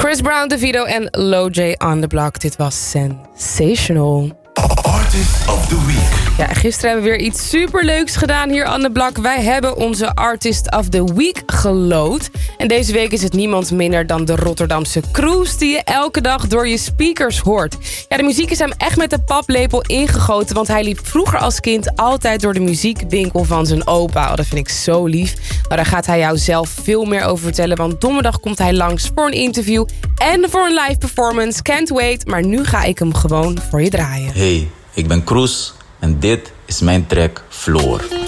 Chris Brown, Davido en Lil J on the Block. Dit was sensational. Artist of the Week. Ja, gisteren hebben we weer iets superleuks gedaan hier aan de Blok. Wij hebben onze Artist of the Week geloot. En deze week is het niemand minder dan de Rotterdamse Kroes... die je elke dag door je speakers hoort. Ja, de muziek is hem echt met de paplepel ingegoten... want hij liep vroeger als kind altijd door de muziekwinkel van zijn opa. Oh, dat vind ik zo lief. Nou, daar gaat hij jou zelf veel meer over vertellen... want donderdag komt hij langs voor een interview... en voor een live performance. Can't wait, maar nu ga ik hem gewoon voor je draaien. Hey, ik ben Kroes en dit is mijn track Floor.